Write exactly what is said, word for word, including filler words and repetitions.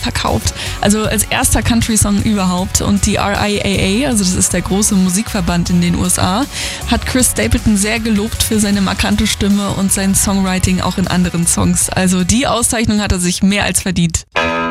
verkauft. Also als erster Country-Song überhaupt. Und die R I A A, also das ist der große Musikverband in den U S A, hat Chris Stapleton sehr gelobt für seine markante Stimme und sein Songwriting auch in anderen Songs. Also die Auszeichnung hat er sich mehr als verdient.